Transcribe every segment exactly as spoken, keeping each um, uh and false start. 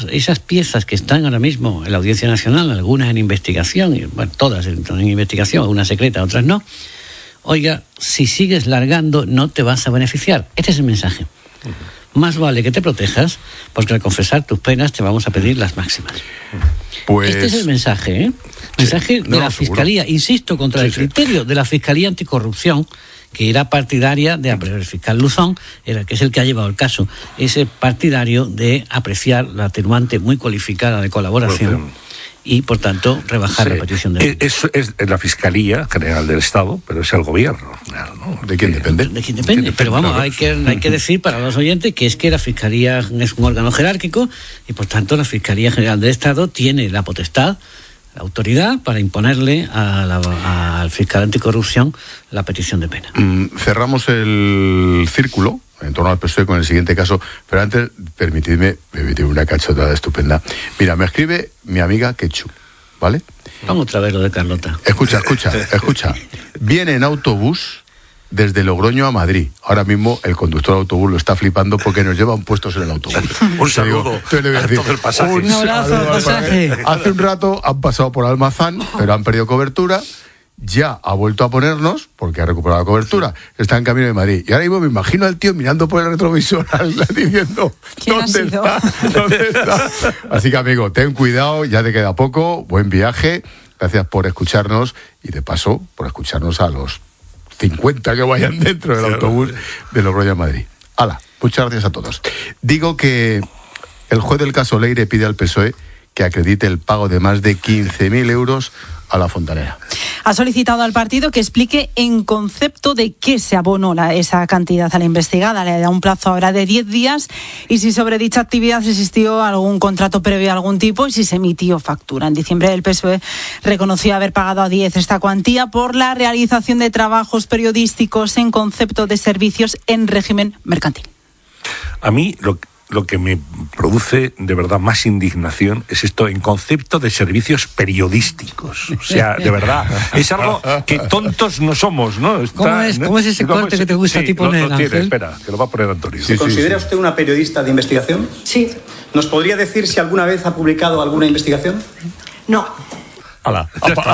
Esas piezas que están ahora mismo en la Audiencia Nacional, algunas en investigación, y, bueno, todas en, en investigación, algunas secretas, otras no, oiga, si sigues largando no te vas a beneficiar. Este es el mensaje. Uh-huh. Más vale que te protejas, porque al confesar tus penas te vamos a pedir las máximas. Pues... Este es el mensaje, ¿eh? Mensaje sí, de no, la Fiscalía, seguro. Insisto, contra sí, el criterio sí. de la Fiscalía Anticorrupción, que era partidaria de apreciar, el fiscal Luzón, era, que es el que ha llevado el caso, ese partidario de apreciar la atenuante muy cualificada de colaboración bueno, y, por tanto, rebajar sí. la petición de... Eso es, es la Fiscalía General del Estado, pero es el gobierno, ¿no? ¿De quién depende? De quién depende, ¿De quién pero vamos, hay que, hay que decir para los oyentes que es que la Fiscalía es un órgano jerárquico y, por tanto, la Fiscalía General del Estado tiene la potestad, la autoridad para imponerle a la, a, al fiscal anticorrupción la petición de pena. Mm, cerramos el círculo en torno al P S O E con el siguiente caso, pero antes permitidme, permitidme una cachotada estupenda. Mira, me escribe mi amiga Quechu, ¿vale? Vamos otra vez lo de Carlota. Escucha, escucha, escucha. Viene en autobús desde Logroño a Madrid. Ahora mismo el conductor de autobús lo está flipando porque nos llevan puestos en el autobús. Un saludo a todo el pasaje. Un abrazo al pasaje. Hace un rato han pasado por Almazán, pero han perdido cobertura. Ya ha vuelto a ponernos, porque ha recuperado la cobertura. Está en camino de Madrid. Y ahora mismo me imagino al tío mirando por el retrovisor diciendo, ¿dónde está? ¿Dónde está? Así que, amigo, ten cuidado, ya te queda poco. Buen viaje. Gracias por escucharnos y, de paso, por escucharnos a los cincuenta que vayan dentro del autobús de Logroño a Madrid. Hala, muchas gracias a todos. Digo que el juez del caso Leire pide al P S O E que acredite el pago de más de quince mil euros a la fontanera. Ha solicitado al partido que explique en concepto de qué se abonó la, esa cantidad a la investigada. Le da un plazo ahora de diez días y si sobre dicha actividad existió algún contrato previo de algún tipo y si se emitió factura. En diciembre el P S O E reconoció haber pagado a diez esta cuantía por la realización de trabajos periodísticos en concepto de servicios en régimen mercantil. A mí lo que Lo que me produce de verdad más indignación es esto en concepto de servicios periodísticos. O sea, de verdad, es algo que tontos no somos, ¿no? Está, ¿Cómo, es, ¿Cómo es ese ¿cómo corte es? que te gusta Sí, a ti poner, lo, lo tiene, Ángel? espera, que lo va a poner Antonio. ¿Se sí, considera sí, sí. usted una periodista de investigación? Sí. ¿Nos podría decir si alguna vez ha publicado alguna investigación? No. Ala,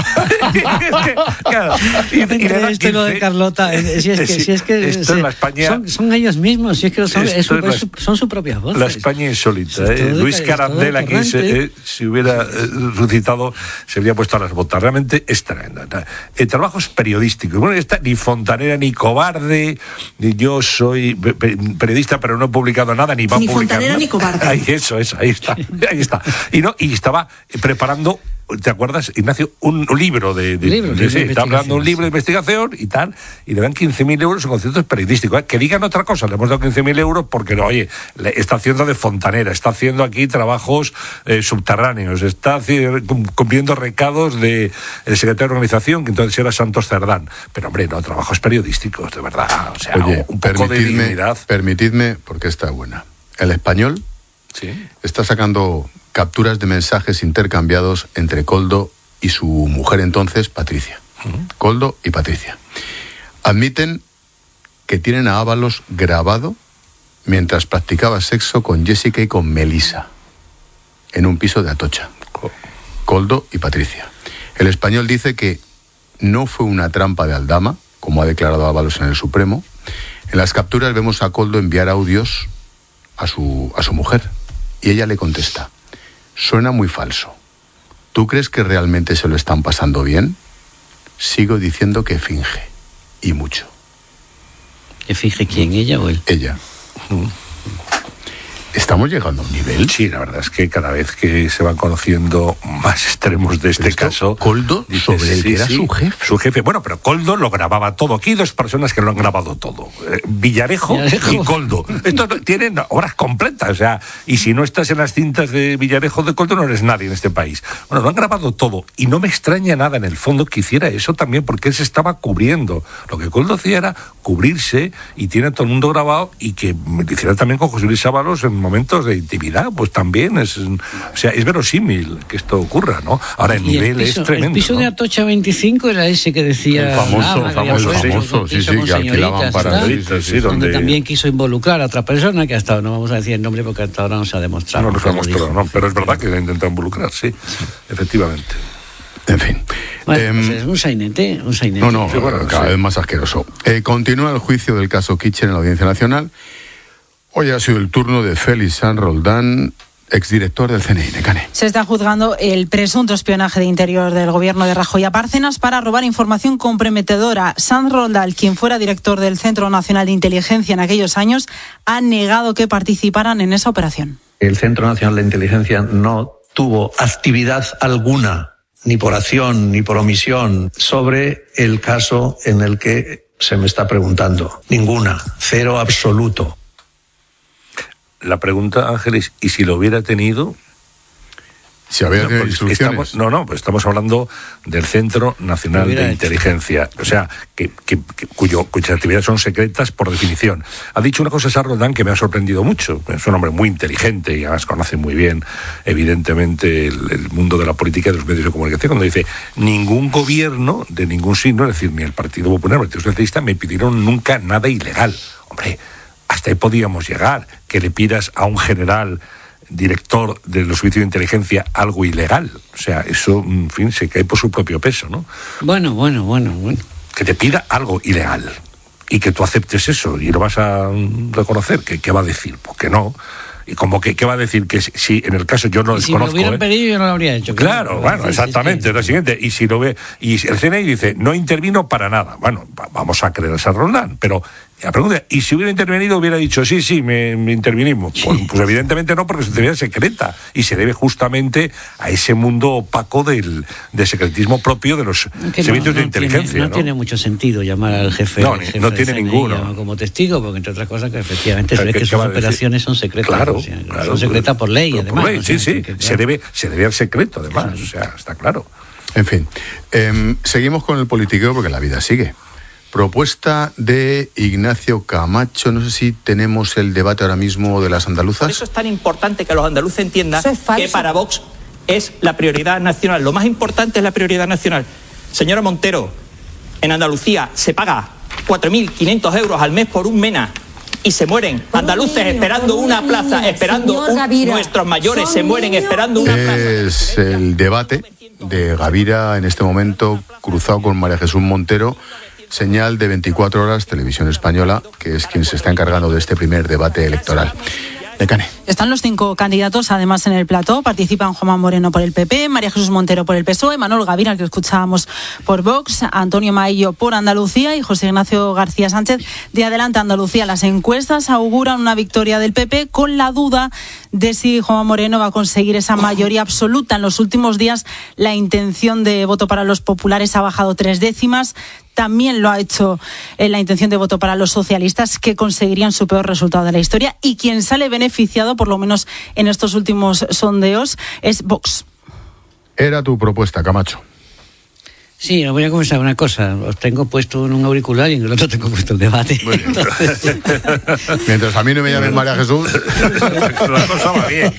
claro, y, y esto lo de Carlota, si es que, si es que esto se, es la España, son, son ellos mismos, si es que son, es su, es la, es su, son sus propias voces. La España insólita, es ¿eh? Luis de, Carandel aquí se, eh, si hubiera eh, resucitado se habría puesto a las botas. Realmente es tremendo. El trabajo es periodístico. Bueno, está ni fontanera ni cobarde, ni yo soy periodista pero no he publicado nada ni va a ni publicar fontanera nada. Ni cobarde. Ahí, eso, eso, ahí está, ahí está. Y no, y estaba preparando. ¿Te acuerdas, Ignacio? Un, un libro de... de, libro, de, de sí, está hablando un libro de investigación y tal, y le dan quince mil euros en conceptos periodísticos. ¿eh? Que digan otra cosa, le hemos dado quince mil euros porque, oye, está haciendo de fontanera, está haciendo aquí trabajos eh, subterráneos, está haciendo, cumpliendo recados del de secretario de organización, que entonces era Santos Cerdán. Pero, hombre, no, trabajos periodísticos, de verdad. O sea, oye, un poco de dignidad. Permitidme, porque esta es buena. El Español sí. está sacando capturas de mensajes intercambiados entre Koldo y su mujer entonces, Patricia. Uh-huh. Koldo y Patricia. Admiten que tienen a Ábalos grabado mientras practicaba sexo con Jessica y con Melissa en un piso de Atocha. Oh. Koldo y Patricia. El Español dice que no fue una trampa de Aldama, como ha declarado Ábalos en el Supremo. En las capturas vemos a Koldo enviar audios a su, a su mujer y ella le contesta: suena muy falso. ¿Tú crees que realmente se lo están pasando bien? Sigo diciendo que finge. Y mucho. ¿Que finge quién? ¿Ella o él? Ella. Mm. ¿Estamos llegando a un nivel? Sí, la verdad es que cada vez que se van conociendo más extremos de este caso... Koldo, dices, sobre el sí, que era sí, su jefe. Su jefe. Bueno, pero Koldo lo grababa todo. Aquí hay dos personas que lo han grabado todo. Eh, Villarejo, Villarejo y Koldo. Estos tienen horas completas. O sea, y si no estás en las cintas de Villarejo de Koldo, no eres nadie en este país. Bueno, lo han grabado todo. Y no me extraña nada en el fondo que hiciera eso también, porque él se estaba cubriendo. Lo que Koldo hacía era cubrirse y tiene a todo el mundo grabado y que me hiciera también con José Luis Ábalos en momentos de intimidad, pues también es, o sea, es verosímil que esto ocurra, ¿no? Ahora el nivel el piso, es tremendo. El piso, ¿no?, de Atocha veinticinco era ese que decía... El famoso, ah, famoso, el famoso, sí, sí, que alquilaban para... Sí, sí, sí, donde también quiso involucrar a otra persona que hasta, no vamos a decir el nombre porque hasta ahora no se ha demostrado. No, no se ha demostrado, no, pero es verdad que se ha intentado involucrar, sí, sí, efectivamente. En fin. Bueno, eh, pues es un sainete, un sainete. No, no, sí, bueno, cada sí. vez más asqueroso. Eh, continúa el juicio del caso Kitchen en la Audiencia Nacional. Hoy ha sido el turno de Félix Sanz Roldán, exdirector del C N I, Necane. Se está juzgando el presunto espionaje de interior del gobierno de Rajoy a Bárcenas para robar información comprometedora. Sanz Roldán, quien fuera director del Centro Nacional de Inteligencia en aquellos años, ha negado que participaran en esa operación. El Centro Nacional de Inteligencia no tuvo actividad alguna, ni por acción ni por omisión, sobre el caso en el que se me está preguntando. Ninguna, cero absoluto. La pregunta, Ángeles, ¿y si lo hubiera tenido? Si había no, pues instrucciones. Estamos, no, no, pues estamos hablando del Centro Nacional de Inteligencia, o sea, que, que, que, cuyo, cuyas actividades son secretas por definición. Ha dicho una cosa Sanz Roldán que me ha sorprendido mucho. Es un hombre muy inteligente y además conoce muy bien, evidentemente, el, el mundo de la política y de los medios de comunicación, cuando dice, ningún gobierno de ningún signo, es decir, ni el Partido Popular ni el Partido Socialista, me pidieron nunca nada ilegal. Hombre, hasta ahí podíamos llegar, que le pidas a un general director de los servicios de inteligencia algo ilegal. O sea, eso, en fin, se cae por su propio peso, ¿no? Bueno, bueno, bueno, bueno. Que te pida algo ilegal y que tú aceptes eso y lo vas a reconocer. ¿Qué, qué va a decir? Pues que no. Y como que, ¿qué va a decir? Que si, si en el caso yo no y desconozco... Si me lo hubieran ¿eh? pedido yo no lo habría hecho. Claro, claro, bueno, sí, exactamente, sí, sí. Es lo siguiente. Y si lo ve, y el C N I dice, no intervino para nada. Bueno, vamos a creer a Sanz Roldán, pero la pregunta, ¿y si hubiera intervenido hubiera dicho, sí, sí, me, me intervinimos? Pues, pues evidentemente no, porque es actividad secreta y se debe justamente a ese mundo opaco del, del secretismo propio de los que servicios no, no de inteligencia. Tiene, no, ¿no? tiene mucho sentido llamar al jefe. No, jefe no tiene ninguno. Como testigo, porque entre otras cosas que efectivamente se ve que sus operaciones son secretas. Claro, o sea, claro, son secretas por ley, por además. Ley, o sea, sí, sí, que, claro. se, debe, se debe al secreto, además, claro. O sea, está claro. En fin, eh, seguimos con el politiqueo porque la vida sigue. Propuesta de Ignacio Camacho. No sé si tenemos el debate ahora mismo de las andaluzas. Por eso es tan importante que los andaluces entiendan que para Vox es la prioridad nacional. Lo más importante es la prioridad nacional. Señora Montero, en Andalucía se paga cuatro mil quinientos euros al mes por un MENA y se mueren andaluces esperando una plaza, esperando un, nuestros mayores se mueren esperando una plaza. Es el debate de Gavira en este momento cruzado con María Jesús Montero. Señal de veinticuatro horas, Televisión Española, que es quien se está encargando de este primer debate electoral. Necane. Están los cinco candidatos, además, en el plató. Participan Juanma Moreno por el P P, María Jesús Montero por el P S O E, Manuel Gavira, que escuchábamos por Vox, Antonio Maillo por Andalucía y José Ignacio García Sánchez de Adelante Andalucía. Las encuestas auguran una victoria del P P con la duda de si Juanma Moreno va a conseguir esa mayoría absoluta. En los últimos días, la intención de voto para los populares ha bajado tres décimas. También lo ha hecho eh, la intención de voto para los socialistas, que conseguirían su peor resultado de la historia. Y quien sale beneficiado, por lo menos en estos últimos sondeos, es Vox. Era tu propuesta, Camacho. Sí, os voy a confesar una cosa. Os tengo puesto en un auricular y en el otro tengo puesto el debate. Entonces... Mientras a mí no me llamen María Jesús, la cosa va bien.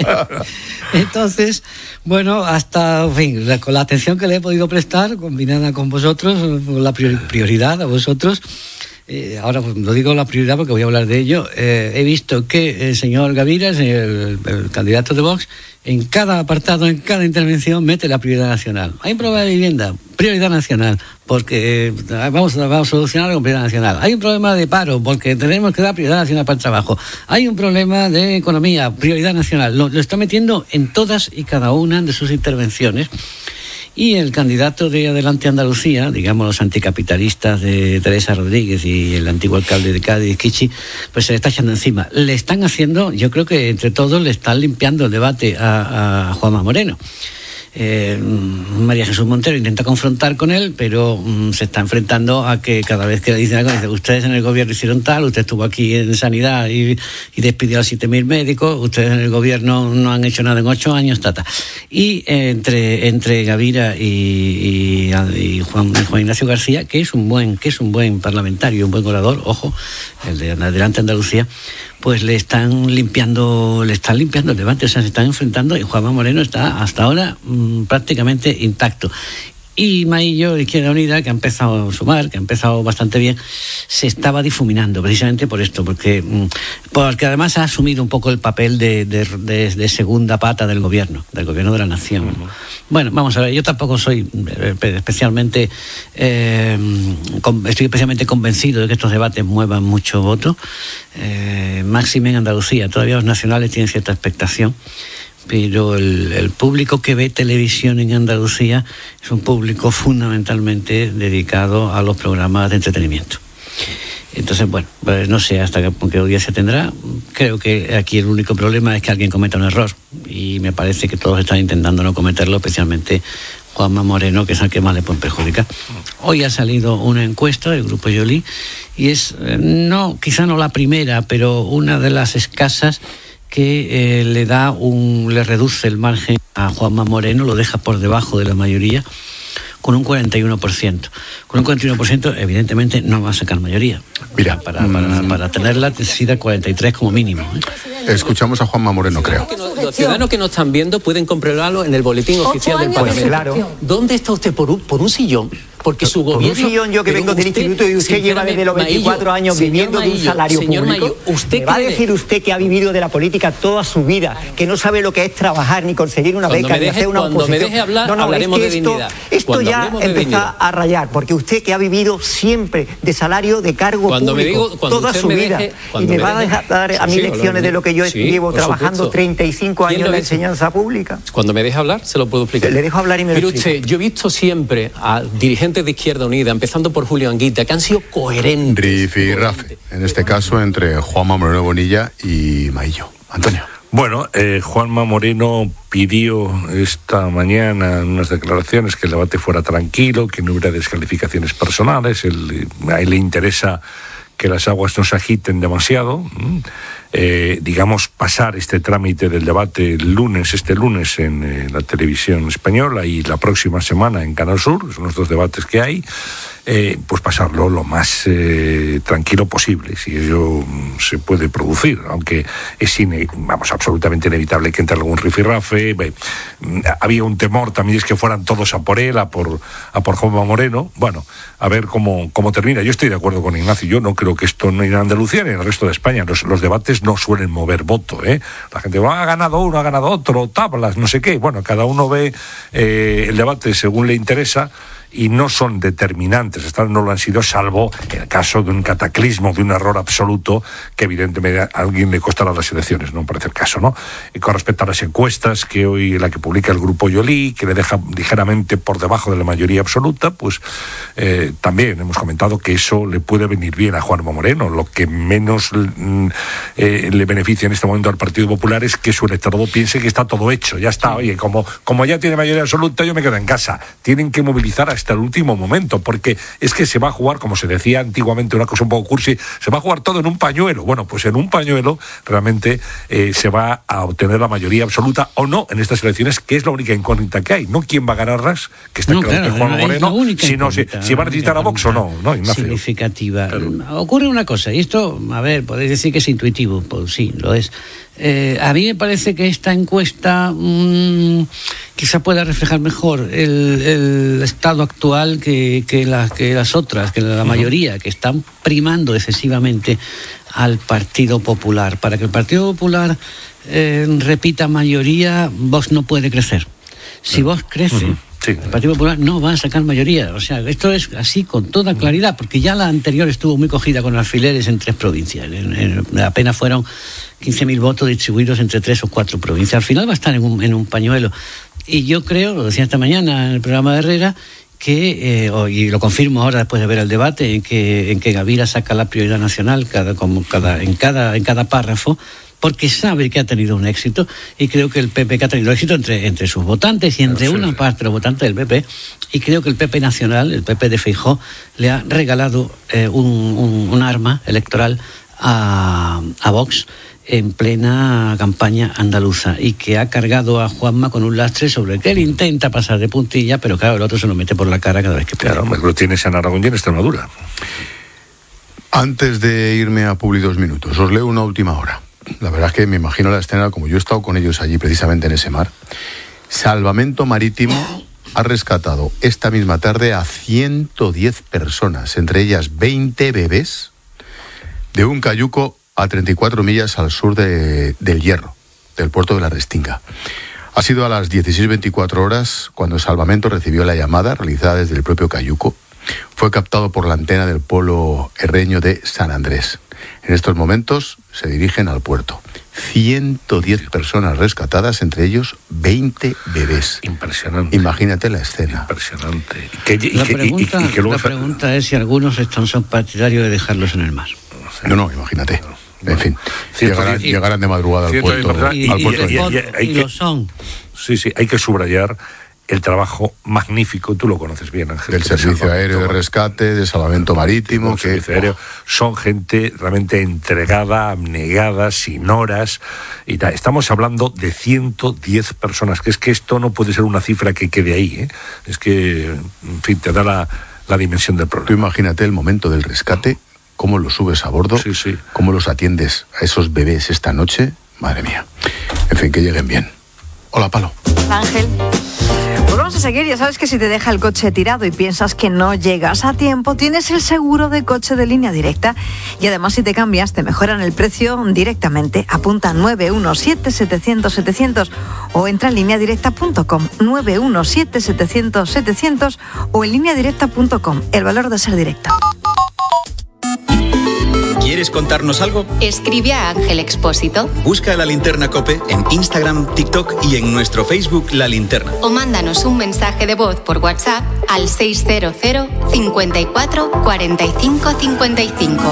Entonces, bueno, hasta, en fin, la, con la atención que le he podido prestar, combinada con vosotros, con la prioridad a vosotros, eh, ahora pues, lo digo la prioridad porque voy a hablar de ello, eh, he visto que el señor Gavira, el, el candidato de Vox, en cada apartado, en cada intervención, mete la prioridad nacional. Hay un problema de vivienda, prioridad nacional, porque eh, vamos, vamos a solucionarlo con prioridad nacional. Hay un problema de paro, porque tenemos que dar prioridad nacional para el trabajo. Hay un problema de economía, prioridad nacional. Lo, lo está metiendo en todas y cada una de sus intervenciones. Y el candidato de Adelante Andalucía, digamos los anticapitalistas de Teresa Rodríguez y el antiguo alcalde de Cádiz, Kichi, pues se le está echando encima. Le están haciendo, yo creo que entre todos le están limpiando el debate a, a Juanma Moreno. Eh, María Jesús Montero intenta confrontar con él, pero um, se está enfrentando a que cada vez que le dicen algo, dice, ustedes en el gobierno hicieron tal, usted estuvo aquí en sanidad y, y despidió a siete mil médicos, ustedes en el gobierno no han hecho nada en ocho años, tata. Y eh, entre entre Gavira y, y, y Juan, Juan Ignacio García, que es un buen que es un buen parlamentario, un buen orador, ojo, el de Adelante Andalucía, pues le están limpiando, le están limpiando el debate, o sea, se están enfrentando y Juanma Moreno está hasta ahora mmm, prácticamente intacto. Y Maillo, Izquierda Unida, que ha empezado a sumar, que ha empezado bastante bien, se estaba difuminando precisamente por esto, porque, porque además ha asumido un poco el papel de, de, de, de segunda pata del gobierno, del gobierno de la nación. Uh-huh. Bueno, vamos a ver, yo tampoco soy especialmente, eh, estoy especialmente convencido de que estos debates muevan mucho voto. Eh, máxime en Andalucía, todavía los nacionales tienen cierta expectación. Pero el, el público que ve televisión en Andalucía es un público fundamentalmente dedicado a los programas de entretenimiento. Entonces, bueno, pues no sé hasta qué, qué audiencia tendrá. Creo que aquí el único problema es que alguien cometa un error y me parece que todos están intentando no cometerlo, especialmente Juanma Moreno, que es el que más le puede perjudicar. Hoy ha salido una encuesta del Grupo Joly y es, no, quizá no la primera, pero una de las escasas que eh, le da un, le reduce el margen a Juanma Moreno, lo deja por debajo de la mayoría, con un cuarenta y uno por ciento. Con un cuarenta y uno por ciento, evidentemente, no va a sacar mayoría. Mira, para, para, para tenerla necesita cuarenta y tres como mínimo, ¿eh? Escuchamos a Juanma Moreno, creo. Los ciudadanos que nos están viendo pueden comprobarlo en el boletín oficial del Parlamento. Claro. ¿Dónde está usted por un, por un sillón? Porque su gobierno... Por un sillón, yo que vengo del instituto y usted lleva desde los veinticuatro años viviendo de un salario público. Maillo, ¿usted ¿Me va a decir usted que ha vivido de la política toda su vida, que no sabe lo que es trabajar, ni conseguir una beca, ni hacer una oposición? Cuando me deje hablar, no, no, hablaremos es que de esto, dignidad. Esto ya empieza a rayar, porque usted que ha vivido siempre de salario de cargo cuando público, me digo, toda su me vida, deje, y me, me va deje, a dar a mí sí, lecciones de lo que yo sí, llevo trabajando supuesto. treinta y cinco años en la enseñanza pública. Cuando me deje hablar, se lo puedo explicar. Le dejo hablar y me lo Pero explico. usted, yo he visto siempre a dirigentes de Izquierda Unida, empezando por Julio Anguita, que han sido coherentes. Rifirrafe, en este caso entre Juanma Moreno Bonilla y Maillo. Antonio. Bueno, eh, Juanma Moreno pidió esta mañana en unas declaraciones que el debate fuera tranquilo, que no hubiera descalificaciones personales. Él, a él le interesa que las aguas no se agiten demasiado. Eh, digamos, pasar este trámite del debate el lunes, este lunes en eh, la televisión española y la próxima semana en Canal Sur, son los dos debates que hay, eh, pues pasarlo lo más eh, tranquilo posible, si ello se puede producir, aunque es ine- vamos, absolutamente inevitable que entre algún rifirrafe. Bé, había un temor también, es que fueran todos a por él, a por, a por Juanma Moreno. Bueno, a ver cómo, cómo termina. Yo estoy de acuerdo con Ignacio, yo no creo que esto no en Andalucía ni en el resto de España, los, los debates no suelen mover voto, ¿eh? La gente va, ha ganado uno, ha ganado otro, tablas, no sé qué. Bueno, cada uno ve eh, el debate según le interesa y no son determinantes, estas no lo han sido, salvo en el caso de un cataclismo, de un error absoluto que evidentemente a alguien le costará las elecciones, no parece el caso, ¿no? Y con respecto a las encuestas que hoy la que publica el Grupo Joly, que le deja ligeramente por debajo de la mayoría absoluta, pues eh, también hemos comentado que eso le puede venir bien a Juanma Moreno. Lo que menos eh, le beneficia en este momento al Partido Popular es que su electorado piense que está todo hecho, ya está, oye, como, como ya tiene mayoría absoluta, yo me quedo en casa. Tienen que movilizar a hasta el último momento, porque es que se va a jugar, como se decía antiguamente, una cosa un poco cursi, se va a jugar todo en un pañuelo. Bueno, pues en un pañuelo realmente eh, se va a obtener la mayoría absoluta o no en estas elecciones, que es la única incógnita que hay. No quién va a ganarlas, que está no, claro, claro que Juan Moreno, sino si, si va a necesitar a Vox o no, ¿no, Ignacio? Significativa. Claro. Ocurre una cosa, y esto, a ver, podéis decir que es intuitivo, pues sí, lo es. Eh, a mí me parece que esta encuesta mmm, quizá pueda reflejar mejor el, el estado actual que, que, las, que las otras, que la mayoría, que están primando excesivamente al Partido Popular. Para que el Partido Popular eh, repita mayoría, Vox no puede crecer. Si Vox crece, uh-huh. Sí. El Partido Popular no va a sacar mayoría. O sea, esto es así con toda claridad, porque ya la anterior estuvo muy cogida con alfileres en tres provincias. En, en, apenas fueron quince mil votos distribuidos entre tres o cuatro provincias. Al final va a estar en un, en un pañuelo. Y yo creo, lo decía esta mañana en el programa de Herrera, que, eh, y lo confirmo ahora después de ver el debate, en que, en que Gavira saca la prioridad nacional cada, como cada, en, cada, en cada párrafo, porque sabe que ha tenido un éxito, y creo que el P P que ha tenido éxito entre, entre sus votantes y entre sí, una sí. parte de los votantes del P P, y creo que el P P nacional, el P P de Feijóo, le ha regalado eh, un, un, un arma electoral a, a Vox en plena campaña andaluza, y que ha cargado a Juanma con un lastre sobre el que él intenta pasar de puntilla, pero claro, el otro se lo mete por la cara cada vez que puede. Claro, lo tienes en Aragón y en Extremadura. Antes de irme a Publi dos minutos, os leo una última hora. La verdad es que me imagino la escena, como yo he estado con ellos allí precisamente en ese mar. Salvamento Marítimo ha rescatado esta misma tarde a ciento diez personas, entre ellas veinte bebés, de un cayuco a treinta y cuatro millas al sur de, del Hierro, del puerto de la Restinga. Ha sido a las dieciséis veinticuatro horas cuando Salvamento recibió la llamada realizada desde el propio cayuco. Fue captado por la antena del pueblo herreño de San Andrés. En estos momentos se dirigen al puerto. ciento diez personas rescatadas, entre ellos veinte bebés. Impresionante. Imagínate la escena. Impresionante. Que, y, la que, pregunta, y, y, y que luego... la pregunta es si algunos están, son partidarios de dejarlos en el mar. No, no, imagínate. En fin, ciento diez, llegarán, llegarán de madrugada al puerto. Y, al puerto y, y, y, y, y que, lo son. Sí, sí, hay que subrayar el trabajo magnífico, tú lo conoces bien, Ángel. Del Servicio Aéreo de Rescate, de Salvamento Marítimo. Que, servicio aéreo. Son gente realmente entregada, abnegada, sin horas. Y tal. Estamos hablando de ciento diez personas, que es que esto no puede ser una cifra que quede ahí, ¿eh? Es que, en fin, te da la, la dimensión del problema. Tú imagínate el momento del rescate, cómo los subes a bordo, sí, sí. cómo los atiendes a esos bebés esta noche. Madre mía. En fin, que lleguen bien. Hola, Palo. Ángel. Pues vamos a seguir. Ya sabes que si te deja el coche tirado y piensas que no llegas a tiempo, tienes el seguro de coche de Línea Directa. Y además, si te cambias, te mejoran el precio directamente. Apunta nueve uno siete, setecientos, setecientos o entra en línea directa punto com. nueve uno siete, setecientos, setecientos o en línea directa punto com. El valor de ser directo. ¿Quieres contarnos algo? Escribe a Ángel Expósito. Busca La Linterna COPE en Instagram, TikTok y en nuestro Facebook La Linterna. O mándanos un mensaje de voz por WhatsApp al seiscientos cincuenta y cuatro cuarenta y cinco cincuenta y cinco.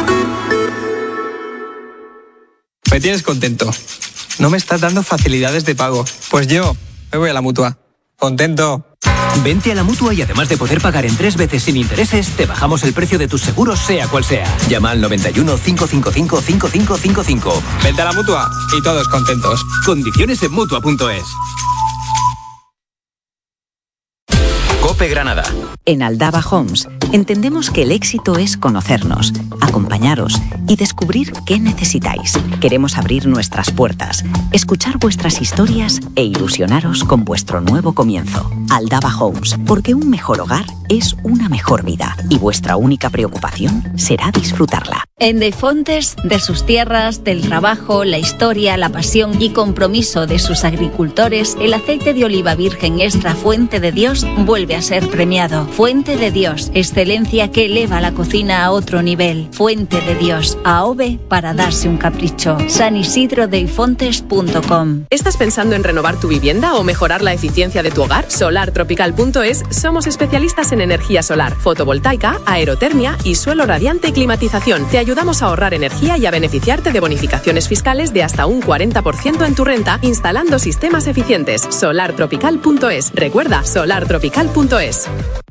Me tienes contento. No me estás dando facilidades de pago. Pues yo me voy a la Mutua. Contento. Vente a la Mutua y además de poder pagar en tres veces sin intereses, te bajamos el precio de tus seguros sea cual sea. Llama al noventa y uno, cinco cinco cinco, cinco cinco cinco cinco. Vente a la Mutua y todos contentos. Condiciones en Mutua punto es. COPE Granada. En Aldaba Homes entendemos que el éxito es conocernos, acompañaros y descubrir qué necesitáis. Queremos abrir nuestras puertas, escuchar vuestras historias e ilusionaros con vuestro nuevo comienzo. Aldaba Homes, porque un mejor hogar es una mejor vida y vuestra única preocupación será disfrutarla. En Deifontes, de sus tierras, del trabajo, la historia, la pasión y compromiso de sus agricultores, el aceite de oliva virgen extra Fuente de Dios vuelve a ser premiado. Fuente de Dios, excelencia que eleva la cocina a otro nivel. Fuente de Dios, AOVE para darse un capricho. san isidro deifontes punto com. ¿Estás pensando en renovar tu vivienda o mejorar la eficiencia de tu hogar? solar tropical punto es somos especialistas en energía solar, fotovoltaica, aerotermia y suelo radiante y climatización. Te ayudamos a ahorrar energía y a beneficiarte de bonificaciones fiscales de hasta un cuarenta por ciento en tu renta instalando sistemas eficientes. solar tropical punto es. Recuerda, solar tropical punto es.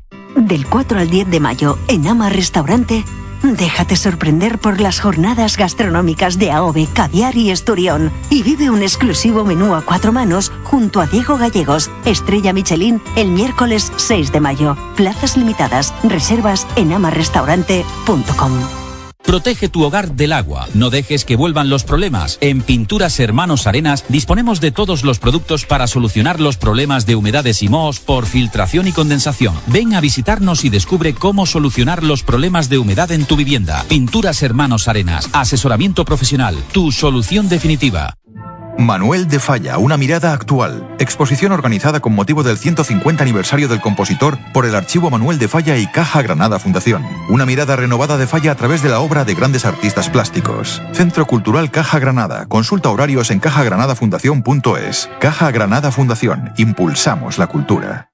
Del cuatro al diez de mayo, en Ama Restaurante, déjate sorprender por las jornadas gastronómicas de AOVE, Caviar y Esturión y vive un exclusivo menú a cuatro manos junto a Diego Gallegos, estrella Michelin, el miércoles seis de mayo. Plazas limitadas, reservas en ama restaurante punto com. Protege tu hogar del agua. No dejes que vuelvan los problemas. En Pinturas Hermanos Arenas disponemos de todos los productos para solucionar los problemas de humedades y mohos por filtración y condensación. Ven a visitarnos y descubre cómo solucionar los problemas de humedad en tu vivienda. Pinturas Hermanos Arenas. Asesoramiento profesional. Tu solución definitiva. Manuel de Falla, una mirada actual. Exposición organizada con motivo del ciento cincuenta aniversario del compositor por el Archivo Manuel de Falla y Caja Granada Fundación. Una mirada renovada de Falla a través de la obra de grandes artistas plásticos. Centro Cultural Caja Granada. Consulta horarios en caja granada fundación punto es. Caja Granada Fundación. Impulsamos la cultura.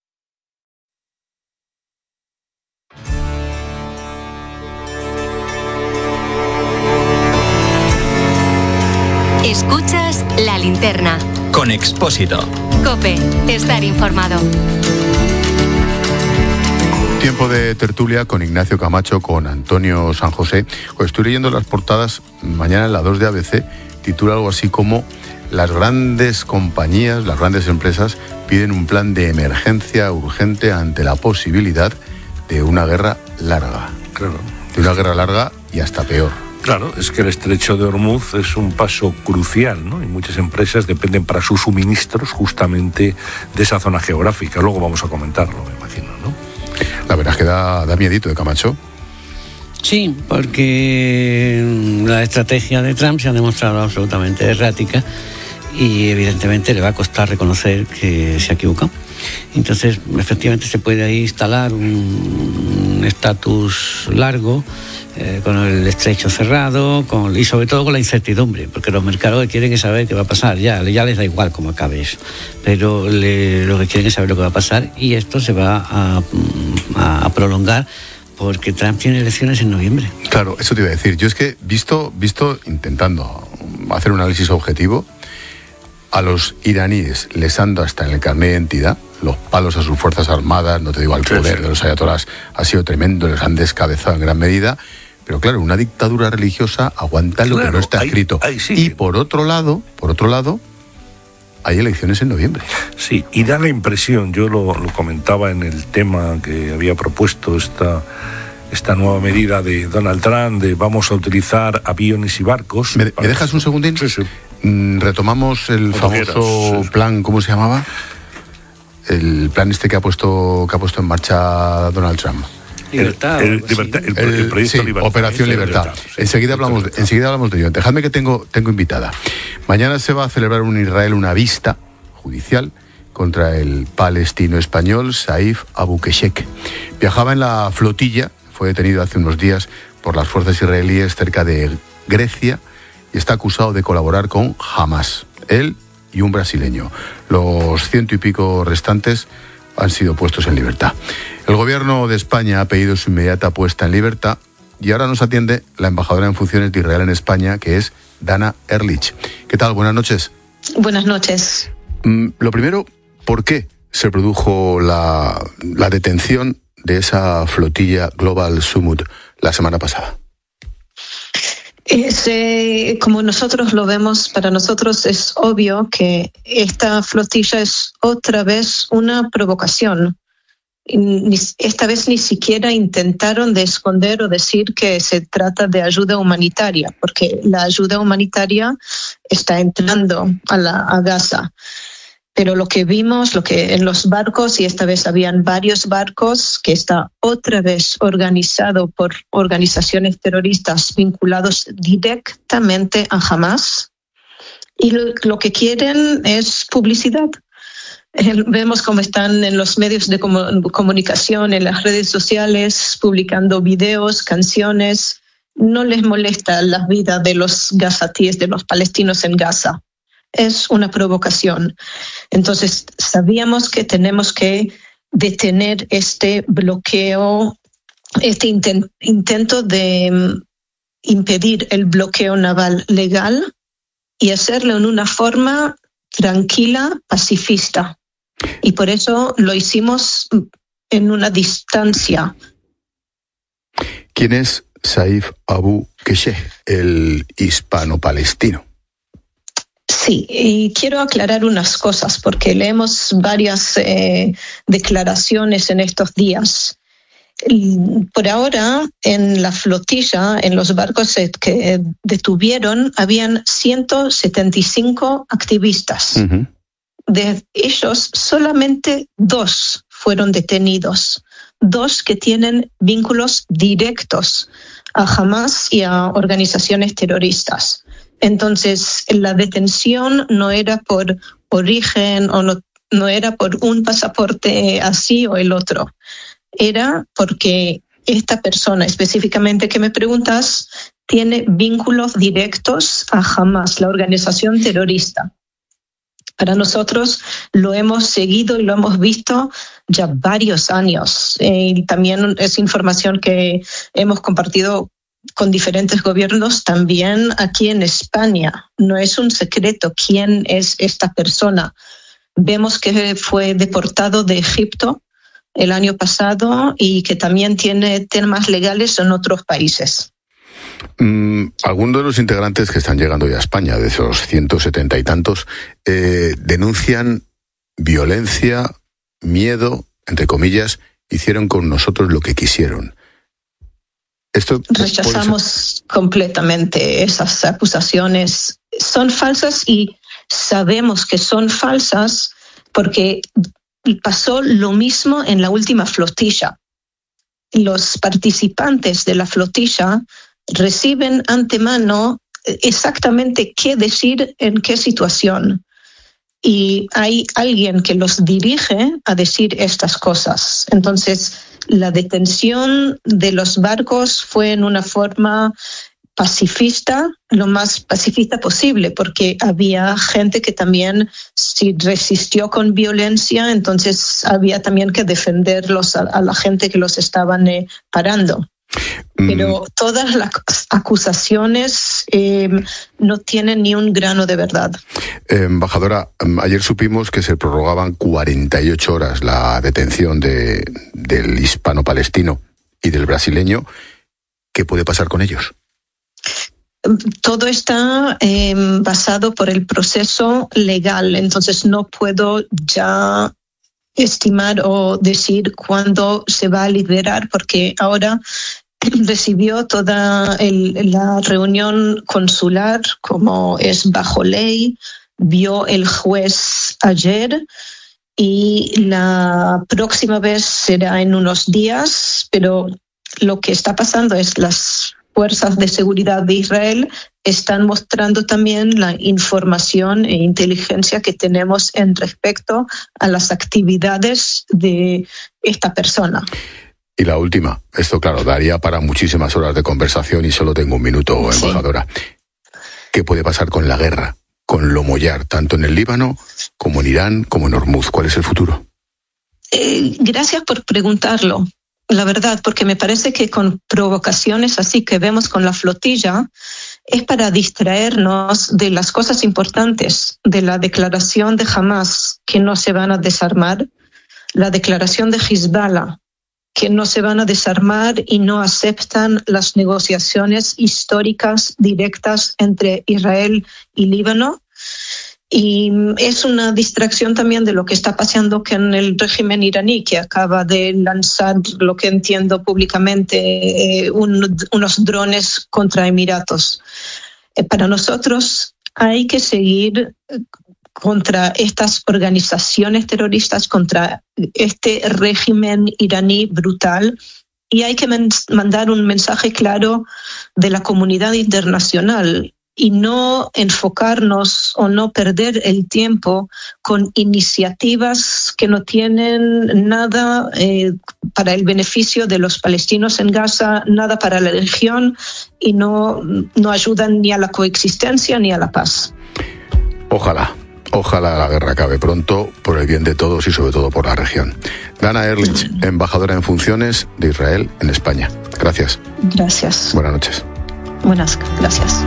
Escuchas La Linterna. Con Expósito. COPE. Estar informado. Tiempo de tertulia con Ignacio Camacho, con Antonio San José. Pues estoy leyendo las portadas mañana en la dos de A B C. Titula algo así como: las grandes compañías, las grandes empresas piden un plan de emergencia urgente ante la posibilidad de una guerra larga. Claro. de una guerra larga y hasta peor. Claro, es que el estrecho de Hormuz es un paso crucial, ¿no? Y muchas empresas dependen para sus suministros justamente de esa zona geográfica. Luego vamos a comentarlo, me imagino, ¿no? La verdad es que da, da miedito, de Camacho. Sí, porque la estrategia de Trump se ha demostrado absolutamente errática y evidentemente le va a costar reconocer que se ha equivocado. Entonces, efectivamente se puede ahí instalar un estatus largo, eh, con el estrecho cerrado con, y sobre todo con la incertidumbre, porque los mercados quieren saber qué va a pasar, ya, ya les da igual cómo acabe eso, pero le, lo que quieren es saber lo que va a pasar, y esto se va a, a, a prolongar porque Trump tiene elecciones en noviembre. Claro, eso te iba a decir. Yo es que, visto, visto intentando hacer un análisis objetivo, a los iraníes les anda hasta en el carnet de identidad, los palos a sus fuerzas armadas, no te digo al poder sí, sí. de los ayatolás, ha sido tremendo, les han descabezado en gran medida, pero claro, una dictadura religiosa aguanta lo claro, que no está ahí, escrito. Ahí sí. Y por otro lado, por otro lado, hay elecciones en noviembre. Sí, y da la impresión, yo lo, lo comentaba en el tema que había propuesto esta... esta nueva medida de Donald Trump, de vamos a utilizar aviones y barcos. ¿Me, ¿me dejas un segundín? Sí, sí. Mm, retomamos el famoso sí. plan, ¿cómo se llamaba? El plan este que ha puesto que ha puesto en marcha Donald Trump. Libertad. El, el, libertad, el, el, el proyecto sí, Libertad. Operación Libertad. Libertad. Sí, enseguida, hablamos de, enseguida hablamos de ello. Dejadme que tengo, tengo invitada. Mañana se va a celebrar en Israel una vista judicial contra el palestino español Saif Abu Keshek. Viajaba en la flotilla, fue detenido hace unos días por las fuerzas israelíes cerca de Grecia y está acusado de colaborar con Hamas, él y un brasileño. Los ciento y pico restantes han sido puestos en libertad. El gobierno de España ha pedido su inmediata puesta en libertad y ahora nos atiende la embajadora en funciones de Israel en España, que es Dana Ehrlich. ¿Qué tal? Buenas noches. Buenas noches. Mm, lo primero, ¿por qué se produjo la, la detención de esa flotilla Global Summit la semana pasada? Es, eh, como nosotros lo vemos, para nosotros es obvio que esta flotilla es otra vez una provocación. Esta vez ni siquiera intentaron de esconder o decir que se trata de ayuda humanitaria, porque la ayuda humanitaria está entrando a, la, a Gaza. Pero lo que vimos, lo que en los barcos, y esta vez habían varios barcos, que está otra vez organizado por organizaciones terroristas vinculados directamente a Hamas, y lo, lo que quieren es publicidad. Vemos cómo están en los medios de comunicación, en las redes sociales, publicando videos, canciones. No les molesta la vida de los gazatíes, de los palestinos en Gaza. Es una provocación. Entonces, sabíamos que tenemos que detener este bloqueo, este intent, intento de um, impedir el bloqueo naval legal y hacerlo en una forma tranquila, pacifista. Y por eso lo hicimos en una distancia. ¿Quién es Saif Abu Keshek, el hispano-palestino? Sí, y quiero aclarar unas cosas porque leemos varias eh, declaraciones en estos días. Por ahora, en la flotilla, en los barcos que detuvieron, habían ciento setenta y cinco activistas. Uh-huh. De ellos, solamente dos fueron detenidos, dos que tienen vínculos directos a Hamas y a organizaciones terroristas. Entonces, la detención no era por origen o no, no era por un pasaporte así o el otro. Era porque esta persona específicamente que me preguntas tiene vínculos directos a Hamas, la organización terrorista. Para nosotros lo hemos seguido y lo hemos visto ya varios años. Eh, y también es información que hemos compartido con diferentes gobiernos también aquí en España. No es un secreto quién es esta persona. Vemos que fue deportado de Egipto el año pasado y que también tiene temas legales en otros países. Mm, algunos de los integrantes que están llegando ya a España, de esos ciento setenta y tantos, eh, denuncian violencia, miedo, entre comillas, hicieron con nosotros lo que quisieron. Esto Rechazamos completamente esas acusaciones. Son falsas y sabemos que son falsas porque pasó lo mismo en la última flotilla. Los participantes de la flotilla reciben antemano exactamente qué decir en qué situación. Y hay alguien que los dirige a decir estas cosas. Entonces, la detención de los barcos fue en una forma pacifista, lo más pacifista posible, porque había gente que también si resistió con violencia, entonces había también que defenderlos a, a la gente que los estaban eh, parando. Pero todas las acusaciones eh, no tienen ni un grano de verdad. Eh, embajadora, ayer supimos que se prorrogaban cuarenta y ocho horas la detención de, del hispano-palestino y del brasileño. ¿Qué puede pasar con ellos? Todo está eh, basado por el proceso legal, entonces no puedo ya estimar o decir cuándo se va a liberar, porque ahora recibió toda el, la reunión consular como es bajo ley, vio el juez ayer y la próxima vez será en unos días, pero lo que está pasando es las fuerzas de seguridad de Israel están mostrando también la información e inteligencia que tenemos en respecto a las actividades de esta persona. Y la última, esto claro, daría para muchísimas horas de conversación y solo tengo un minuto, embajadora. Sí. ¿Qué puede pasar con la guerra, con lo mollar, tanto en el Líbano como en Irán, como en Hormuz? ¿Cuál es el futuro? Eh, gracias por preguntarlo. La verdad, porque me parece que con provocaciones así que vemos con la flotilla, es para distraernos de las cosas importantes, de la declaración de Hamas, que no se van a desarmar, la declaración de Hezbollah, que no se van a desarmar y no aceptan las negociaciones históricas directas entre Israel y Líbano. Y es una distracción también de lo que está pasando con el régimen iraní, que acaba de lanzar, lo que entiendo públicamente, eh, un, unos drones contra Emiratos. Eh, para nosotros hay que seguir contra estas organizaciones terroristas, contra este régimen iraní brutal, y hay que mandar un mensaje claro de la comunidad internacional y no enfocarnos o no perder el tiempo con iniciativas que no tienen nada eh, para el beneficio de los palestinos en Gaza, nada para la región y no, no ayudan ni a la coexistencia ni a la paz. Ojalá. Ojalá la guerra acabe pronto, por el bien de todos y sobre todo por la región. Dana Ehrlich, embajadora en funciones de Israel en España. Gracias. Gracias. Buenas noches. Buenas, gracias.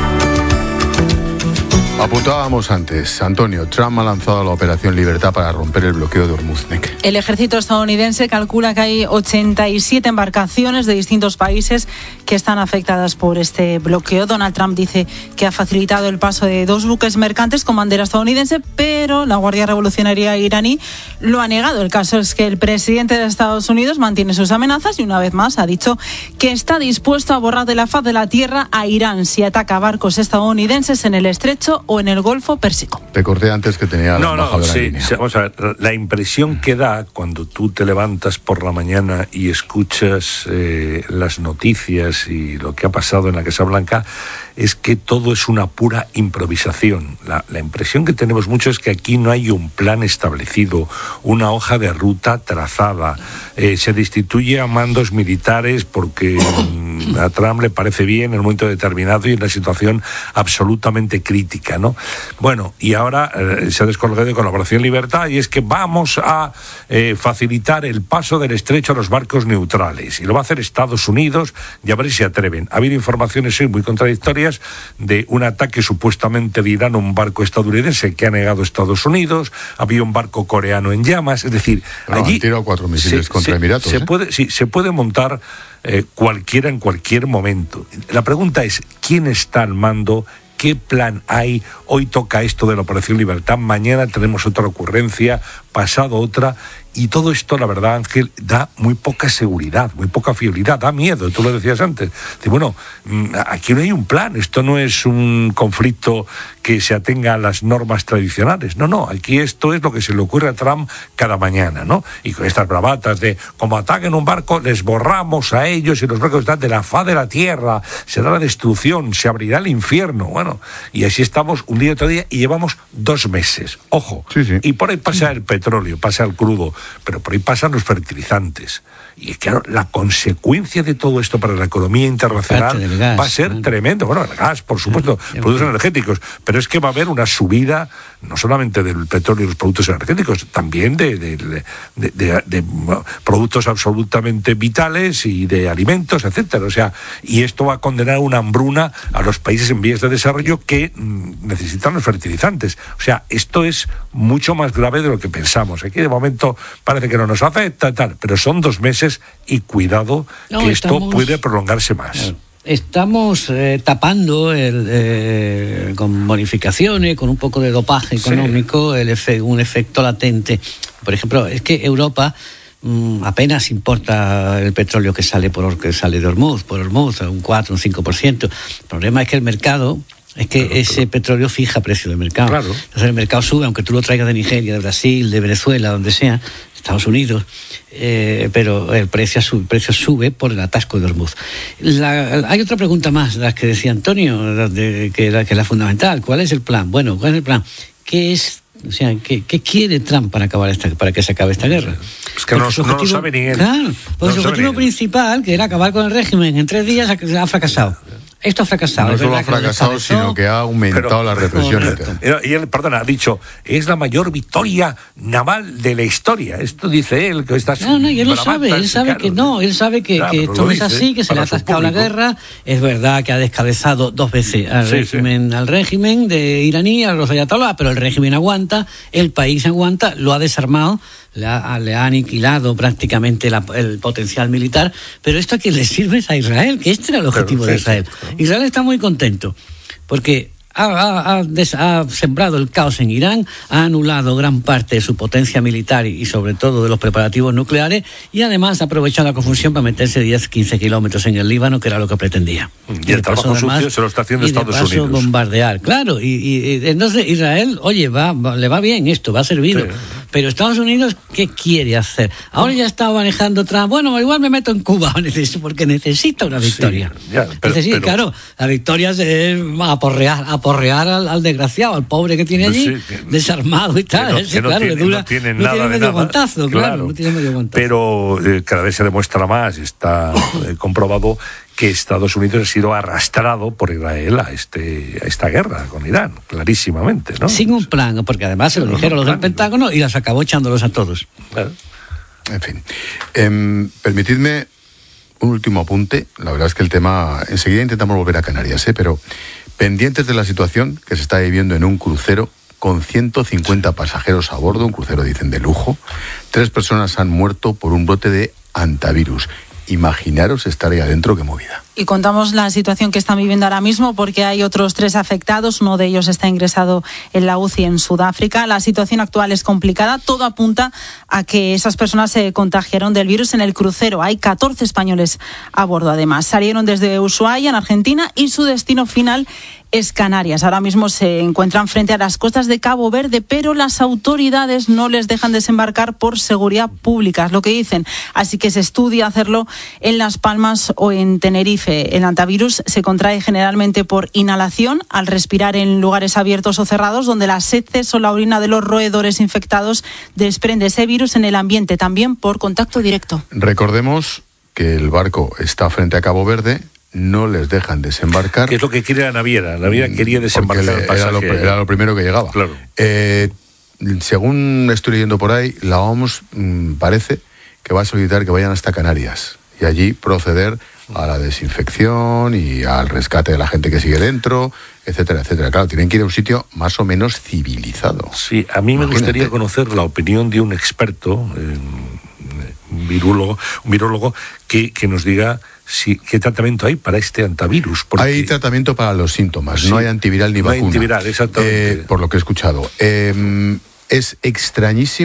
Apuntábamos antes, Antonio, Trump ha lanzado la Operación Libertad para romper el bloqueo de Hormuz. El ejército estadounidense calcula que hay ochenta y siete embarcaciones de distintos países que están afectadas por este bloqueo. Donald Trump dice que ha facilitado el paso de dos buques mercantes con bandera estadounidense, pero la Guardia Revolucionaria iraní lo ha negado. El caso es que el presidente de Estados Unidos mantiene sus amenazas y una vez más ha dicho que está dispuesto a borrar de la faz de la tierra a Irán si ataca barcos estadounidenses en el estrecho o en el Golfo Pérsico. Te corté antes que tenía la no, embajadora no, sí, en línea. Sí, vamos a ver, la impresión que da cuando tú te levantas por la mañana y escuchas eh, las noticias y lo que ha pasado en la Casa Blanca es que todo es una pura improvisación. La, la impresión que tenemos mucho es que aquí no hay un plan establecido, una hoja de ruta trazada. Eh, se destituye a mandos militares porque a Trump le parece bien en un momento determinado y en una situación absolutamente crítica, ¿no? Bueno, y ahora eh, se ha descolgado de Colaboración Libertad y es que vamos a eh, facilitar el paso del estrecho a los barcos neutrales y lo va a hacer Estados Unidos y a ver si se atreven. Ha habido informaciones hoy muy contradictorias de un ataque supuestamente de Irán a un barco estadounidense que ha negado Estados Unidos, había un barco coreano en llamas, es decir, no, allí han tirado cuatro misiles se, contra se, Emiratos. Se ¿eh? puede, sí, se puede montar eh, cualquiera en cualquier momento. La pregunta es, ¿quién está al mando? ¿Qué plan hay? Hoy toca esto de la Operación Libertad, mañana tenemos otra ocurrencia, pasado otra, y todo esto, la verdad, Ángel, da muy poca seguridad, muy poca fiabilidad, da miedo, tú lo decías antes. Dice, bueno, aquí no hay un plan, esto no es un conflicto que se atenga a las normas tradicionales, no, no, aquí esto es lo que se le ocurre a Trump cada mañana, ¿no? Y con estas bravatas de, como ataquen un barco, les borramos a ellos y los barcos están de la faz de la tierra, será la destrucción, se abrirá el infierno, bueno, y así estamos un día y otro día y llevamos dos meses, ojo, sí, sí. Y por ahí pasa el petróleo, pasa el crudo, pero por ahí pasan los fertilizantes. Y claro, la consecuencia de todo esto para la economía internacional gas, va a ser ¿no? tremendo. Bueno, el gas, por supuesto, sí, productos sí. energéticos, pero es que va a haber una subida no solamente del petróleo y los productos energéticos, también de, de, de, de, de, de productos absolutamente vitales y de alimentos, etcétera. O sea, y esto va a condenar una hambruna a los países en vías de desarrollo que mm, necesitan los fertilizantes. O sea, esto es mucho más grave de lo que pensamos. Aquí de momento parece que no nos afecta, tal, pero son dos meses y cuidado no, que estamos, esto puede prolongarse más. Estamos eh, tapando el, eh, con bonificaciones, con un poco de dopaje económico, sí. el efe, un efecto latente. Por ejemplo, es que Europa mmm, apenas importa el petróleo que sale por que sale de Hormuz, por Hormuz, un cuatro, un cinco por ciento. El problema es que el mercado es que claro, ese claro. petróleo fija precio de mercado. Claro. Entonces el mercado sube, aunque tú lo traigas de Nigeria, de Brasil, de Venezuela, donde sea, Estados Unidos, eh, pero el precio, sube, el precio sube por el atasco de Hormuz. La, hay otra pregunta más, las que decía Antonio, de, que, la, que es la fundamental. ¿Cuál es el plan? Bueno, ¿cuál es el plan? ¿Qué es, o sea, qué, qué quiere Trump para acabar esta, para que se acabe esta guerra? Es que no, objetivo, no lo sabe ni él. Claro, porque no su objetivo principal, que era acabar con el régimen en tres días, ha, ha fracasado. Esto ha fracasado. No solo ha fracasado, sino que ha aumentado pero, la represión. Y él, perdona, ha dicho, es la mayor victoria naval de la historia. Esto dice él, que está... No, no, y él lo sabe, él sabe claro, que no, él sabe que, claro, que esto no es así, que se le ha atascado la guerra. Es verdad que ha descabezado dos veces al, sí, régimen, sí. al régimen de iraní, a los ayatolás, pero el régimen aguanta, el país aguanta, lo ha desarmado, le ha, le ha aniquilado prácticamente la, el potencial militar, pero esto a quién le sirve es a Israel, que este era el objetivo de Israel. Israel está muy contento porque ha, ha, ha, des, ha sembrado el caos en Irán, ha anulado gran parte de su potencia militar y, y sobre todo de los preparativos nucleares, y además ha aprovechado la confusión para meterse diez, quince kilómetros en el Líbano, que era lo que pretendía. Y, y el trabajo además, sucio se lo está haciendo Estados Unidos. Y de paso bombardear, claro, y, y, y entonces Israel, oye, va, va, le va bien esto, va servido. Sí. Pero Estados Unidos, ¿qué quiere hacer? Ahora ya está manejando Trump. Bueno, igual me meto en Cuba, porque necesita una victoria. Sí, ya, pero, necesita, pero... claro, la victoria es aporrear, aporrear al, al desgraciado, al pobre que tiene allí, sí, que, desarmado y tal. Que no, ese, que no claro, tiene, que dura, no tiene no nada tiene de medio nada. Montazo, claro, claro. no tiene medio montazo. Pero eh, cada vez se demuestra más, está eh, comprobado que Estados Unidos ha sido arrastrado por Israel a este a esta guerra con Irán, clarísimamente, ¿no? Sin un plan, porque además se lo dijeron los del Pentágono y las acabó echándolos a todos. Claro. En fin, eh, permitidme un último apunte. La verdad es que el tema, enseguida intentamos volver a Canarias, ¿eh? Pero pendientes de la situación que se está viviendo en un crucero con ciento cincuenta pasajeros a bordo, un crucero dicen de lujo. Tres personas han muerto por un brote de hantavirus. Imaginaros estar ahí adentro, qué movida. Y contamos la situación que están viviendo ahora mismo porque hay otros tres afectados. Uno de ellos está ingresado en la U C I en Sudáfrica. La situación actual es complicada. Todo apunta a que esas personas se contagiaron del virus en el crucero. Hay catorce españoles a bordo, además. Salieron desde Ushuaia, en Argentina, y su destino final es Canarias. Ahora mismo se encuentran frente a las costas de Cabo Verde, pero las autoridades no les dejan desembarcar por seguridad pública, es lo que dicen. Así que se estudia hacerlo en Las Palmas o en Tenerife. El hantavirus se contrae generalmente por inhalación, al respirar en lugares abiertos o cerrados, donde las heces o la orina de los roedores infectados desprende ese virus en el ambiente, también por contacto directo. Recordemos que el barco está frente a Cabo Verde, no les dejan desembarcar. ¿Qué es lo que quiere la naviera? La naviera quería desembarcar el pasaje. Era lo, era lo primero que llegaba. Claro. Eh, según estoy leyendo por ahí, la O M S mmm, parece que va a solicitar que vayan hasta Canarias y allí proceder a la desinfección y al rescate de la gente que sigue dentro, etcétera, etcétera. Claro, tienen que ir a un sitio más o menos civilizado. Sí, a mí me Imagínate. gustaría conocer la opinión de un experto, eh, un virólogo, un virólogo que, que nos diga si, qué tratamiento hay para este hantavirus. Porque... Hay tratamiento para los síntomas, sí, no hay antiviral ni no vacuna. No hay antiviral, exactamente. Eh, por lo que he escuchado. Eh, es extrañísimo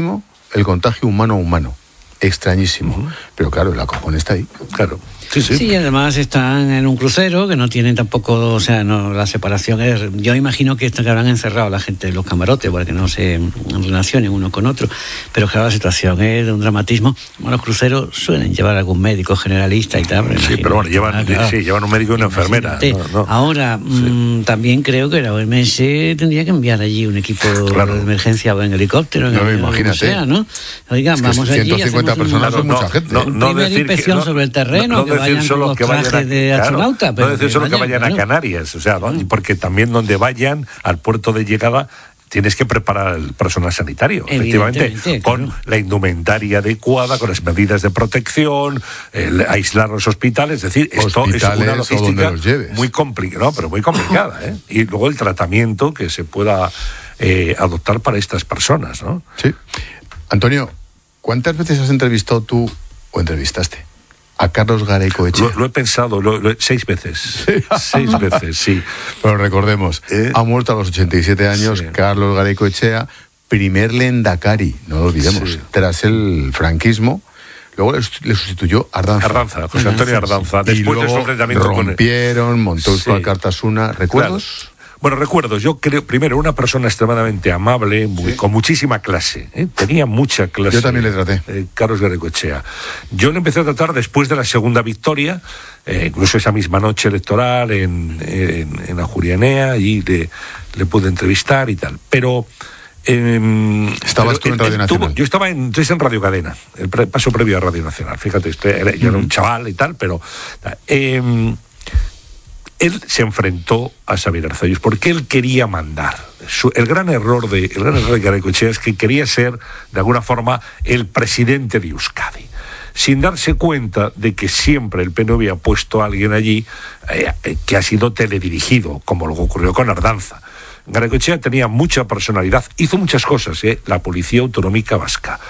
el contagio humano a humano. Extrañísimo. Uh-huh. Pero claro, el acojón está ahí. Claro. Sí, sí. Sí, además están en un crucero que no tienen tampoco, o sea, no, la separación es... Yo imagino que, que habrán encerrado a la gente de los camarotes para que no se relacionen uno con otro, pero claro, la situación es de un dramatismo. Bueno, los cruceros suelen llevar algún médico generalista y tal. Pero sí, pero bueno, llevan, ah, claro. sí, llevan un médico y una enfermera. No, no. Ahora, sí. mmm, también creo que la O M S tendría que enviar allí un equipo claro. de emergencia o en helicóptero, en no, el, imagínate. Sea, ¿no? Oigan, es que vamos allí ciento cincuenta personas son mucha gente. No, no primera decir inspección que, no, sobre el terreno, no, no que vayan solo con los que vayan trajes a, de claro, astronauta. No decir solo vayan, que vayan claro. a Canarias, o sea, ¿no? Porque también donde vayan al puerto de llegada tienes que preparar el personal sanitario, efectivamente, con claro. la indumentaria adecuada, con las medidas de protección, el, aislar los hospitales, es decir, esto es una logística muy complicada, no, pero muy complicada, ¿eh? Y luego el tratamiento que se pueda eh, adoptar para estas personas, ¿no? Sí. Antonio, ¿cuántas veces has entrevistado tú o entrevistaste a Carlos Garay-Coetxea? Lo, lo he pensado, lo, lo, seis veces. seis veces, sí. Pero recordemos, ¿Eh? ha muerto a los ochenta y siete años sí. Carlos Garay-Coetxea, primer lendakari, no lo olvidemos, sí. tras el franquismo. Luego le, le sustituyó Ardanza. Ardanza, José Antonio Ardanza. Después y luego de su enfrentamiento rompieron, con montó el sí. Alkartasuna. ¿Recuerdos? Claro. Bueno, recuerdo, yo creo, primero, una persona extremadamente amable, muy, ¿Sí? con muchísima clase, ¿eh? tenía mucha clase. Yo también le traté. Eh, Carlos Garay-Coetxea. Yo le empecé a tratar después de la segunda victoria, eh, incluso esa misma noche electoral en, en, en Ajurianea, y le, le pude entrevistar y tal. Pero... Eh, ¿Estabas tú en Radio Nacional? Tuvo, yo estaba en, entonces en Radio Cadena, el pre, paso previo a Radio Nacional. Fíjate, este, era, yo era un chaval y tal, pero... Eh, él se enfrentó a Xavier Arzalluz porque él quería mandar. Su, el gran error de el gran error de Garay-Coetxea es que quería ser, de alguna forma, el presidente de Euskadi, sin darse cuenta de que siempre el P N V ha puesto a alguien allí eh, que ha sido teledirigido, como lo ocurrió con Ardanza. Garay-Coetxea tenía mucha personalidad, hizo muchas cosas, ¿eh? La Policía Autonómica Vasca,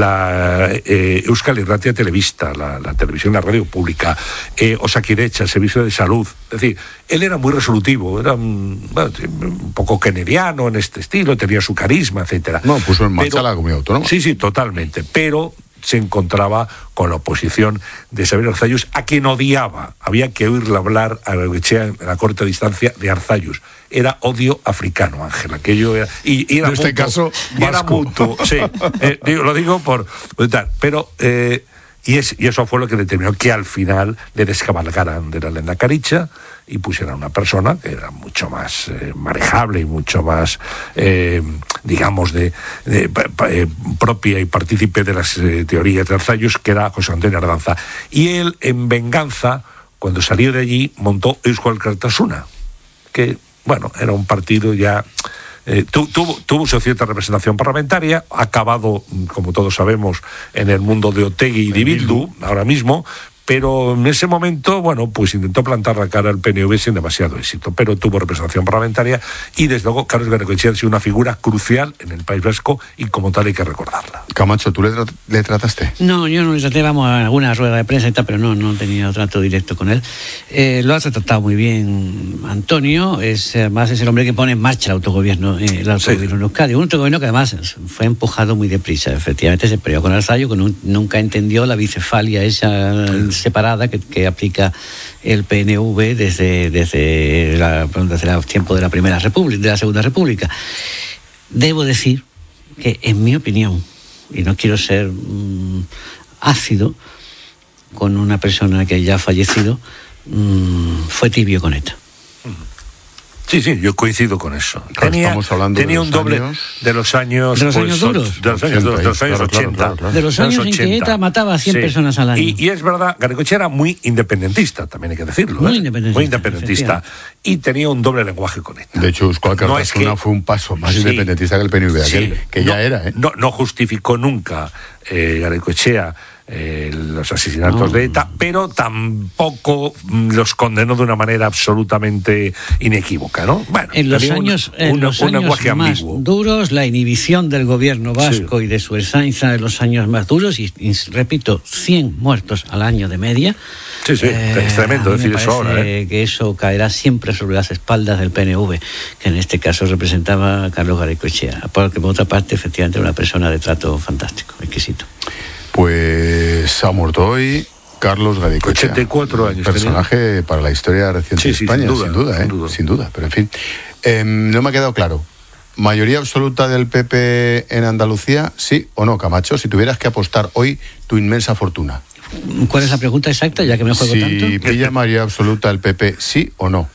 la eh, Euskal Irratia Televista, la, la televisión, la radio pública, eh, Osakidecha, el servicio de salud. Es decir, él era muy resolutivo, era un, bueno, un poco kennediano en este estilo, tenía su carisma, etcétera. No, puso en marcha pero, la comunidad autónoma. Sí, sí, totalmente, pero se encontraba con la oposición de Xavier Arzalluz, a quien odiaba. Había que oírle hablar a Garay-Coetxea en la corta distancia de Arzalluz. Era odio africano, Ángel. Aquello era... Y, y era en este mutuo, caso, y era mutuo, sí. Eh, digo, lo digo por... por tal, pero... Eh, y, es, y eso fue lo que determinó que al final le descabalgaran de la Lendakaricha y pusieran una persona que era mucho más eh, manejable y mucho más, eh, digamos, de, de, de eh, propia y partícipe de las eh, teorías de Arzalluz, que era José Antonio Ardanza. Y él, en venganza, cuando salió de allí, montó Eusko Alkartasuna, que, bueno, era un partido ya... Eh, tu, tuvo, tuvo su cierta representación parlamentaria, ha acabado, como todos sabemos, en el mundo de Otegi y de Bildu, ahora mismo, pero en ese momento, bueno, pues intentó plantar la cara al P N V sin demasiado éxito, pero tuvo representación parlamentaria y desde luego Carlos Garay-Coetxea ha sido una figura crucial en el País Vasco y como tal hay que recordarla. Camacho, ¿tú le, tra- le trataste? No, yo no le traté, vamos a alguna rueda de prensa y tal, pero no, no he tenido trato directo con él. Eh, lo ha tratado muy bien Antonio, es, además es el hombre que pone en marcha el autogobierno, eh, el autogobierno sí. en Euskadi, un autogobierno que además fue empujado muy deprisa, efectivamente se peleó con Arzalluz, que no, nunca entendió la bicefalia esa separada que, que aplica el P N V desde, desde, la, desde el tiempo de la Primera República, de la Segunda República. Debo decir que, en mi opinión, y no quiero ser mmm, ácido con una persona que ya ha fallecido, mmm, fue tibio con ETA. Sí, sí, yo coincido con eso. Claro, tenía estamos hablando tenía de un doble años... de los años... ¿De los pues, años duros? De los años duros, de los años claro, ochenta. Claro, claro. De los años ochenta. en que ETA mataba a cien sí. personas al año. Y, y es verdad, Garay-Coetxea era muy independentista, también hay que decirlo. Muy ¿eh? independentista. Muy independentista. Y tenía un doble lenguaje con ETA. De hecho, Eusko Alkartasuna no es que, fue un paso más sí, independentista que el P N V aquel, sí, que ya no, era. ¿eh? No, no justificó nunca eh, Garay-Coetxea Eh, los asesinatos no. de ETA, pero tampoco los condenó de una manera absolutamente inequívoca, ¿no? Bueno, en los años, un, en un, los un años más ambiguo. duros, la inhibición del gobierno vasco sí. y de su Ertzaintza en los años más duros, y, y repito, cien muertos al año de media. Sí, sí, eh, es tremendo decir eso ahora. ¿eh? Que eso caerá siempre sobre las espaldas del P N V, que en este caso representaba a Carlos Garay-Coetxea, porque por otra parte, efectivamente, era una persona de trato fantástico. exquisito. Pues ha muerto hoy Carlos Gadicoechea. ochenta y cuatro años. Personaje tenía. Para la historia reciente sí, de sí, España, sin duda, sin duda, ¿eh? sin duda. Sin duda, pero en fin. Eh, no me ha quedado claro. ¿Mayoría absoluta del P P en Andalucía, sí o no, Camacho? Si tuvieras que apostar hoy tu inmensa fortuna. ¿Cuál es la pregunta exacta, ya que me juego si tanto? Si pilla mayoría absoluta el P P, ¿sí o no?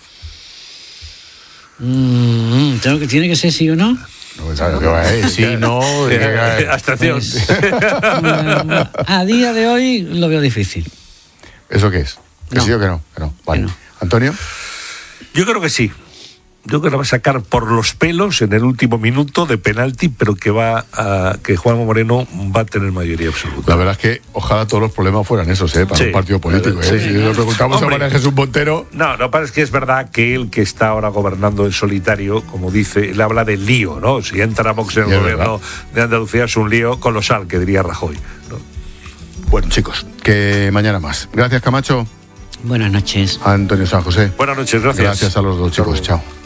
Mm, ¿tengo que, ¿Tiene que ser sí o no? No, claro que va, ¿eh? Sí, no... Abstracción. Pues, a día de hoy lo veo difícil. ¿Eso qué es? ¿Que no. sí o que no? Que no. Vale. Que no. ¿Antonio? Yo creo que sí. Yo creo que la va a sacar por los pelos en el último minuto de penalti, pero que va a, que Juanma Moreno va a tener mayoría absoluta. La verdad es que ojalá todos los problemas fueran esos, ¿eh? Para sí, un partido político, ¿eh? Sí. Si le preguntamos Hombre, a María Jesús Montero... No, lo que pasa es que es verdad que él, que está ahora gobernando en solitario, como dice, él habla del lío, ¿no? Si entra Vox en el gobierno verdad. de Andalucía es un lío colosal, que diría Rajoy, ¿no? Bueno, chicos, que mañana más. Gracias, Camacho. Buenas noches. Antonio San José. Buenas noches, gracias. Gracias a los dos, chicos. Chao.